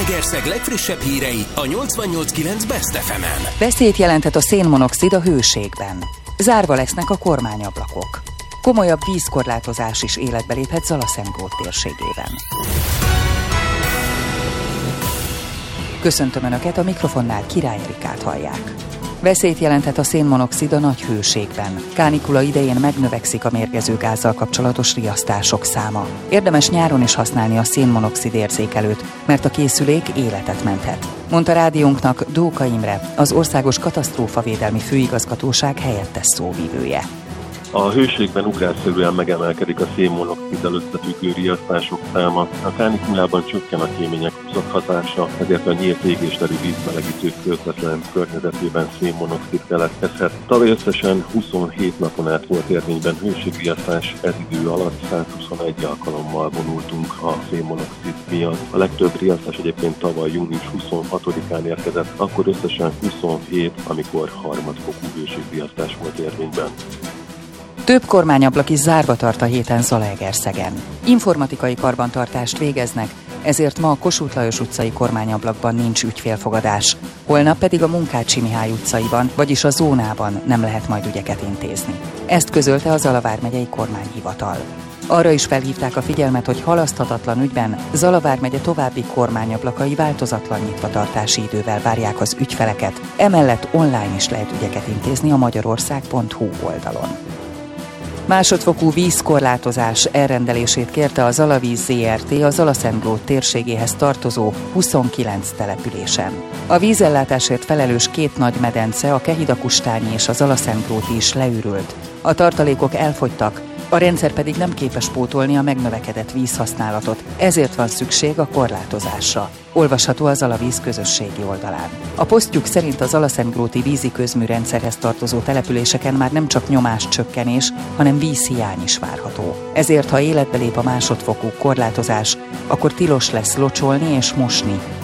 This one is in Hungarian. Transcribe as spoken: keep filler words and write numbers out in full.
Zalaegerszeg legfrissebb hírei a nyolcvannyolc kilenc Best ef emen. Veszélyt jelentett a szénmonoxid a hőségben. Zárva lesznek a kormányablakok. Komolyabb vízkorlátozás is életbe léphet Zalaszentgrót térségében. Köszöntöm Önöket, a mikrofonnál Király Erikát hallják. Veszélyt jelenthet a szénmonoxid a nagy hőségben. Kánikula idején megnövekszik a mérgező gázzal kapcsolatos riasztások száma. Érdemes nyáron is használni a szénmonoxid érzékelőt, mert a készülék életet menthet, mondta rádiónknak Dóka Imre, az Országos Katasztrófavédelmi Főigazgatóság helyettes szóvivője. A hőségben ugrásszerűen megemelkedik a szénmonoxiddal összefüggő riasztások száma. A kánikulában csökken a kémények hatása, ezért a nyílt égéstelű vízmelegítők közvetlen környezetében szénmonoxid keletkezhet. Tavaly összesen huszonhét napon át volt érvényben hőségriasztás, ez idő alatt százhuszonegy alkalommal vonultunk a szénmonoxid miatt. A legtöbb riasztás egyébként tavaly június huszonhatodikán érkezett, akkor összesen huszonhét, amikor harmadfokú hőségriasztás volt érvényben. Több kormányablak is zárva tart a héten Zalaegerszegen. Informatikai karbantartást végeznek, ezért ma a Kossuth Lajos utcai kormányablakban nincs ügyfélfogadás. Holnap pedig a Munkácsi Mihály utcaiban, vagyis a zónában nem lehet majd ügyeket intézni. Ezt közölte a Zala vármegyei kormányhivatal. Arra is felhívták a figyelmet, hogy halaszthatatlan ügyben Zala vármegye további kormányablakai változatlan nyitvatartási idővel várják az ügyfeleket, emellett online is lehet ügyeket intézni a magyarország pont hu oldalon. Másodfokú vízkorlátozás elrendelését kérte a Zalavíz zé er té a Zalaszentgrót térségéhez tartozó huszonkilenc településen. A vízellátásért felelős két nagy medence, a Kehidakustányi és a Zalaszentgróti is leürült. A tartalékok elfogytak, a rendszer pedig nem képes pótolni a megnövekedett vízhasználatot, ezért van szükség a korlátozásra. Olvasható a Zalavíz közösségi oldalán. A posztjuk szerint az Zalaszentgróti vízi közműrendszerhez tartozó településeken már nem csak nyomáscsökkenés, hanem vízhiány is várható. Ezért, ha életbe lép a másodfokú korlátozás, akkor tilos lesz locsolni és mosni